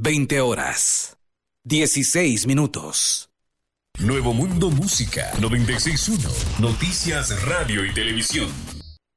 20 horas, 16 minutos. Nuevo Mundo Música 96.1. Noticias, radio y televisión.